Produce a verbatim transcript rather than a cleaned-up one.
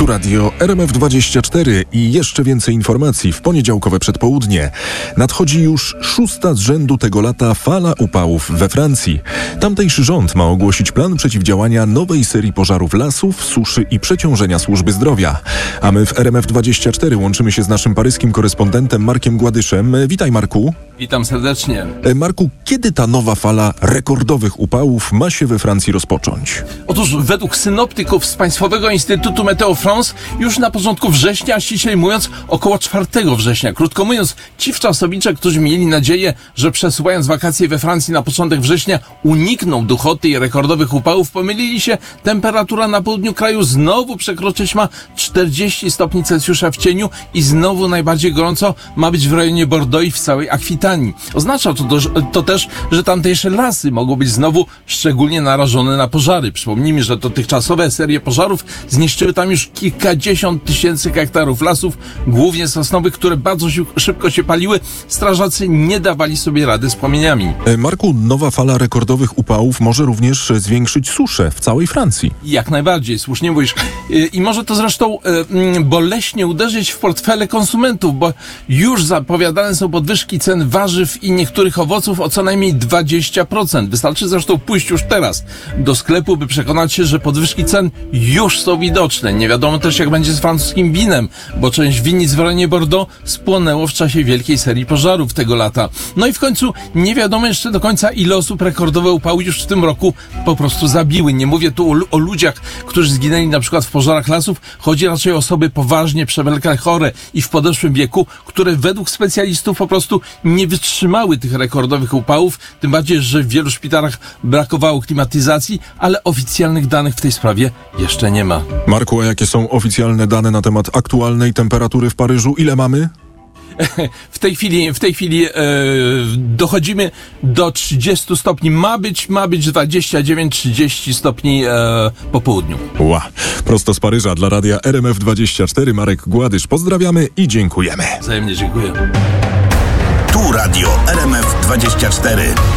Tu radio R M F dwadzieścia cztery i jeszcze więcej informacji w poniedziałkowe przedpołudnie. Nadchodzi już szósta z rzędu tego lata fala upałów we Francji. Tamtejszy rząd ma ogłosić plan przeciwdziałania nowej serii pożarów lasów, suszy i przeciążenia służby zdrowia. A my w R M F dwadzieścia cztery łączymy się z naszym paryskim korespondentem Markiem Gładyszem. Witaj, Marku. Witam serdecznie. Marku, kiedy ta nowa fala rekordowych upałów ma się we Francji rozpocząć? Otóż według synoptyków z Państwowego Instytutu Meteo France już na początku września, a ściślej mówiąc około czwartego września. Krótko mówiąc, ci wczasowicze, którzy mieli nadzieję, że przesuwając wakacje we Francji na początek września unikną duchoty i rekordowych upałów, pomylili się. Temperatura na południu kraju znowu przekroczyć ma czterdzieści stopni Celsjusza w cieniu i znowu najbardziej gorąco ma być w rejonie Bordeaux i w całej Akwitanii. Oznacza to, to też, że tamtejsze lasy mogą być znowu szczególnie narażone na pożary. Przypomnijmy, że dotychczasowe serie pożarów zniszczyły tam już kilkadziesiąt tysięcy hektarów lasów, głównie sosnowych, które bardzo szybko się paliły. Strażacy nie dawali sobie rady z płomieniami. Marku, nowa fala rekordowych upałów może również zwiększyć suszę w całej Francji. Jak najbardziej, słusznie mówisz. I może to zresztą boleśnie uderzyć w portfele konsumentów, bo już zapowiadane są podwyżki cen warzyw i niektórych owoców o co najmniej dwadzieścia procent. Wystarczy zresztą pójść już teraz do sklepu, by przekonać się, że podwyżki cen już są widoczne. Nie wiadomo też, jak będzie z francuskim winem, bo część winnic w rejonie Bordeaux spłonęło w czasie wielkiej serii pożarów tego lata. No i w końcu nie wiadomo jeszcze do końca, ile osób rekordowe upały już w tym roku po prostu zabiły. Nie mówię tu o, o ludziach, którzy zginęli na przykład w pożarach lasów. Chodzi raczej o osoby poważnie, przewlekle chore i w podeszłym wieku, które według specjalistów po prostu nie wytrzymały tych rekordowych upałów. Tym bardziej, że w wielu szpitalach brakowało klimatyzacji, ale oficjalnych danych w tej sprawie jeszcze nie ma. Marku, a jakie są oficjalne dane na temat aktualnej temperatury w Paryżu? Ile mamy? W tej chwili, w tej chwili e, dochodzimy do trzydziestu stopni. Ma być, ma być dwadzieścia dziewięć trzydzieści stopni e, po południu. Ła, prosto z Paryża dla radia R M F dwadzieścia cztery Marek Gładysz. Pozdrawiamy i dziękujemy. Wzajemnie dziękuję. Tu radio R M F dwadzieścia cztery.